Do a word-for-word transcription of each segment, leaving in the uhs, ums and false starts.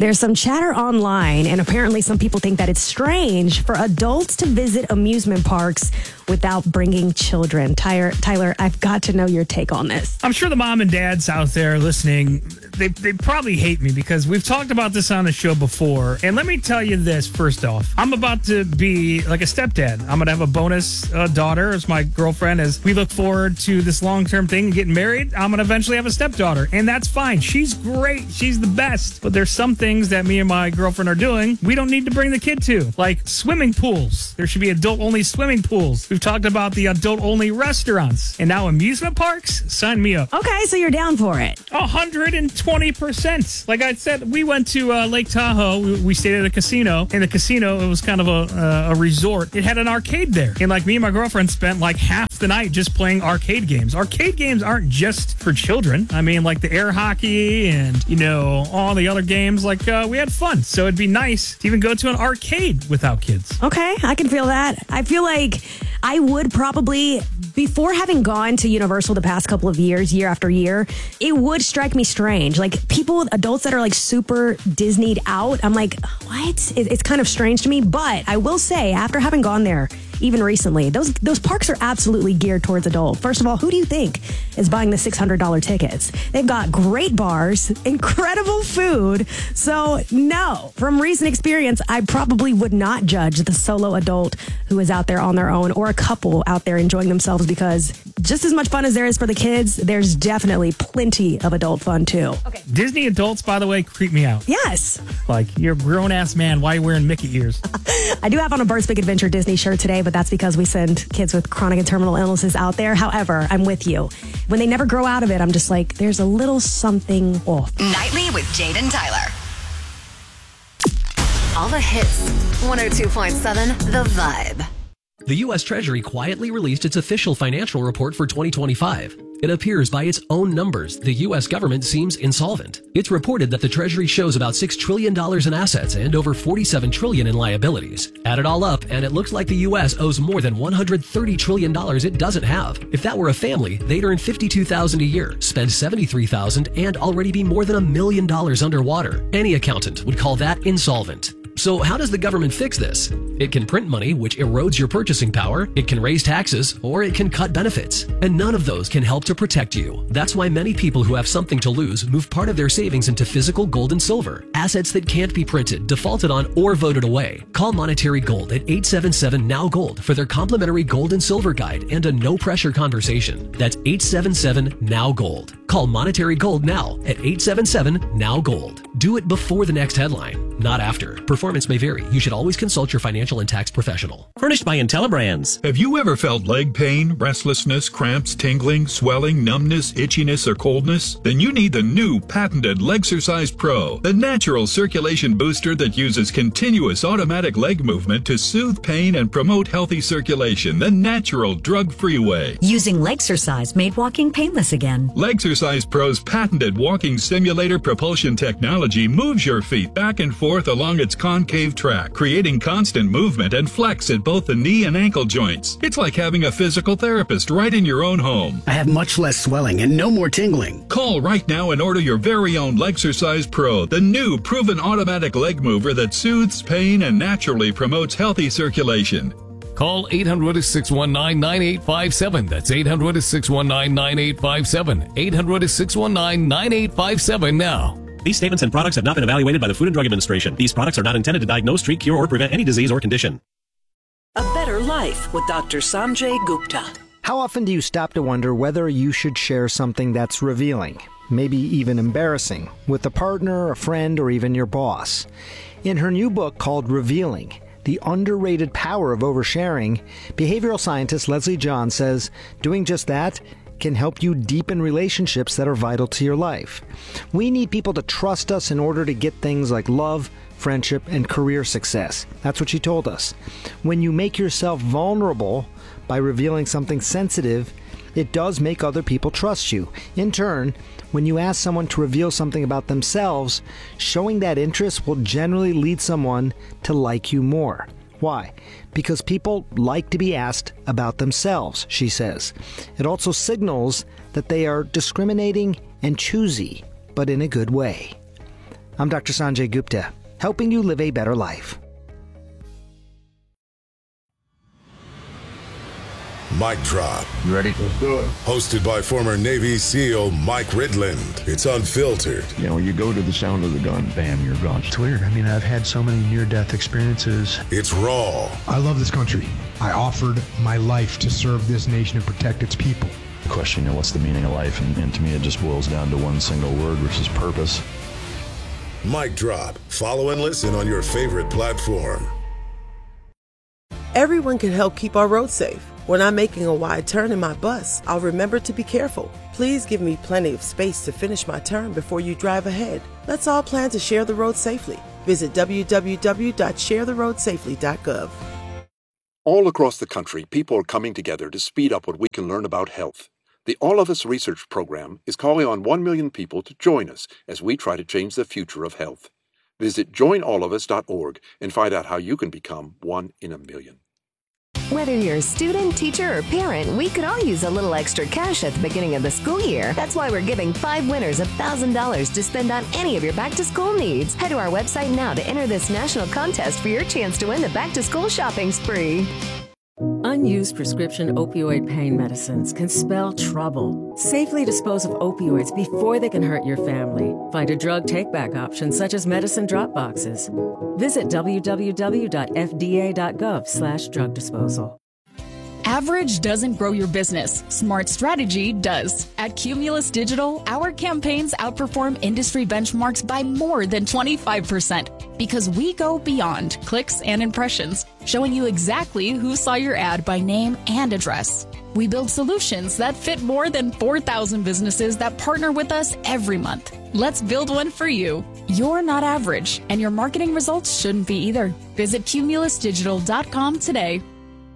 There's some chatter online, and apparently some people think that it's strange for adults to visit amusement parks without bringing children. Tyler, Tyler, I've got to know your take on this. I'm sure the mom and dads out there listening, they, they probably hate me because we've talked about this on the show before. And let me tell you this, first off. I'm about to be like a stepdad. I'm going to have a bonus uh, daughter as my girlfriend. As we look forward to this long-term thing and getting married, I'm going to eventually have a stepdaughter. And that's fine. She's great. She's the best. But there's some things that me and my girlfriend are doing we don't need to bring the kid to, like swimming pools. There should be adult-only swimming pools. We've talked about the adult-only restaurants. And now amusement parks? Sign me up. Okay, so you're down for it. one hundred twenty percent. Like I said, we went to uh, Lake Tahoe. We, we stayed at a casino. In the casino, it was kind of a, uh, a resort. It had an arcade there. And like me and my girlfriend spent like half the night just playing arcade games. Arcade games aren't just for children. I mean, like the air hockey and, you know, all the other games. Like, uh, we had fun. So it'd be nice to even go to an arcade without kids. Okay, I can feel that. I feel like I would probably, before having gone to Universal the past couple of years, year after year, it would strike me strange. Like people, adults that are like super Disneyed out, I'm like, what? It, it's kind of strange to me. But I will say, after having gone there, even recently, those those parks are absolutely geared towards adult. First of all, who do you think is buying the six hundred dollars tickets? They've got great bars, incredible food. So no, from recent experience, I probably would not judge the solo adult who is out there on their own or a couple out there enjoying themselves, because just as much fun as there is for the kids, there's definitely plenty of adult fun too. Okay. Disney adults, by the way, creep me out. Yes. Like, you're a grown-ass man. Why are you wearing Mickey ears? I do have on a Bert's Big Adventure Disney shirt today, but that's because we send kids with chronic and terminal illnesses out there. However, I'm with you. When they never grow out of it, I'm just like, there's a little something off. Nightly with Jade and Tyler. All the hits. one oh two point seven The Vibe. The U S Treasury quietly released its official financial report for twenty twenty-five. It appears by its own numbers, the U S government seems insolvent. It's reported that the Treasury shows about six trillion dollars in assets and over forty-seven trillion dollars in liabilities. Add it all up, and it looks like the U S owes more than one hundred thirty trillion dollars it doesn't have. If that were a family, they'd earn fifty-two thousand dollars a year, spend seventy-three thousand dollars, and already be more than a million dollars underwater. Any accountant would call that insolvent. So how does the government fix this? It can print money, which erodes your purchasing power, it can raise taxes, or it can cut benefits. And none of those can help to protect you. That's why many people who have something to lose move part of their savings into physical gold and silver, assets that can't be printed, defaulted on, or voted away. Call Monetary Gold at eight seven seven N O W Gold for their complimentary gold and silver guide and a no-pressure conversation. That's eight seven seven N O W Gold. Call Monetary Gold now at eight seven seven N O W Gold. Do it before the next headline, not after. Performance may vary. You should always consult your financial and tax professional. Furnished by IntelliBrands. Have you ever felt leg pain, restlessness, cramps, tingling, swelling, numbness, itchiness, or coldness? Then you need the new patented Legsercise Pro, the natural circulation booster that uses continuous automatic leg movement to soothe pain and promote healthy circulation the natural, drug-free way. Using Legsercise made walking painless again. Legsercise Pro's patented walking simulator propulsion technology moves your feet back and forth along its concave track, creating constant movement and flex at both the knee and ankle joints. It's like having a physical therapist right in your own home. I have much less swelling and no more tingling. Call right now and order your very own Legsercise Pro, the new proven automatic leg mover that soothes pain and naturally promotes healthy circulation. Call eight hundred, six one nine, nine eight five seven. That's eight hundred, six one nine, nine eight five seven. eight hundred, six one nine, nine eight five seven now. These statements and products have not been evaluated by the Food and Drug Administration. These products are not intended to diagnose, treat, cure, or prevent any disease or condition. A Better Life with Doctor Sanjay Gupta. How often do you stop to wonder whether you should share something that's revealing, maybe even embarrassing, with a partner, a friend, or even your boss? In her new book called Revealing, The Underrated Power of Oversharing, behavioral scientist Leslie John says doing just that can help you deepen relationships that are vital to your life. We need people to trust us in order to get things like love, friendship, and career success. That's what she told us. When you make yourself vulnerable by revealing something sensitive, it does make other people trust you. In turn, when you ask someone to reveal something about themselves, showing that interest will generally lead someone to like you more. Why? Because people like to be asked about themselves, she says. It also signals that they are discriminating and choosy, but in a good way. I'm Doctor Sanjay Gupta, helping you live a better life. Mic Drop. You ready? Let's do it. Hosted by former Navy SEAL Mike Ridland. It's unfiltered. You know, you go to the sound of the gun, bam, you're gone. It's weird. I mean, I've had so many near-death experiences. It's raw. I love this country. I offered my life to serve this nation and protect its people. The question, you know, what's the meaning of life? And, and to me, it just boils down to one single word, which is purpose. Mic Drop. Follow and listen on your favorite platform. Everyone can help keep our roads safe. When I'm making a wide turn in my bus, I'll remember to be careful. Please give me plenty of space to finish my turn before you drive ahead. Let's all plan to share the road safely. Visit w w w dot share the road safely dot gov. All across the country, people are coming together to speed up what we can learn about health. The All of Us Research Program is calling on one million people to join us as we try to change the future of health. Visit join all of us dot org and find out how you can become one in a million. Whether you're a student, teacher, or parent, we could all use a little extra cash at the beginning of the school year. That's why we're giving five winners one thousand dollars to spend on any of your back-to-school needs. Head to our website now to enter this national contest for your chance to win the back-to-school shopping spree. Unused prescription opioid pain medicines can spell trouble. Safely dispose of opioids before they can hurt your family. Find a drug take-back option such as medicine drop boxes. Visit w w w dot f d a dot gov slash drug disposal. Average doesn't grow your business. Smart strategy does. At Cumulus Digital, our campaigns outperform industry benchmarks by more than twenty-five percent because we go beyond clicks and impressions, showing you exactly who saw your ad by name and address. We build solutions that fit more than four thousand businesses that partner with us every month. Let's build one for you. You're not average, and your marketing results shouldn't be either. Visit cumulus digital dot com today.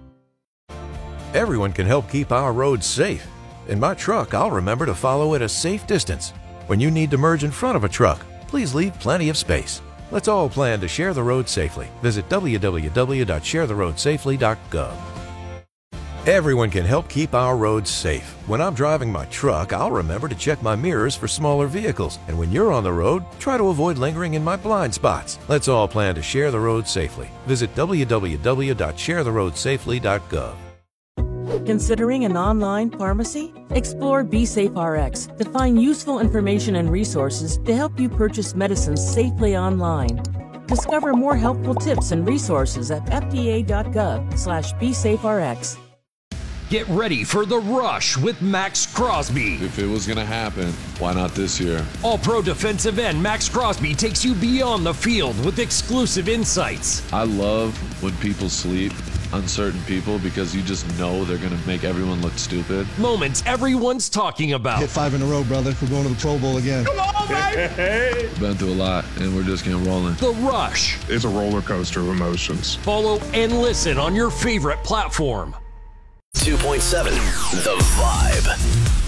Everyone can help keep our roads safe. In my truck, I'll remember to follow at a safe distance. When you need to merge in front of a truck, please leave plenty of space. Let's all plan to share the road safely. Visit w w w dot share the road safely dot gov. Everyone can help keep our roads safe. When I'm driving my truck, I'll remember to check my mirrors for smaller vehicles. And when you're on the road, try to avoid lingering in my blind spots. Let's all plan to share the road safely. Visit w w w dot share the road safely dot gov. Considering an online pharmacy? Explore BeSafeRx to find useful information and resources to help you purchase medicines safely online. Discover more helpful tips and resources at f d a dot gov slash BeSafeRx. Get ready for The Rush with Max Crosby. If it was going to happen, why not this year? All-pro defensive end Max Crosby takes you beyond the field with exclusive insights. I love when people sleep, uncertain people, because you just know they're going to make everyone look stupid. Moments everyone's talking about. Hit five in a row, brother. We're going to the Pro Bowl again. Come on, baby! Been through a lot, and we're just getting rolling. The Rush. It's a roller coaster of emotions. Follow and listen on your favorite platform. two point seven The Vibe.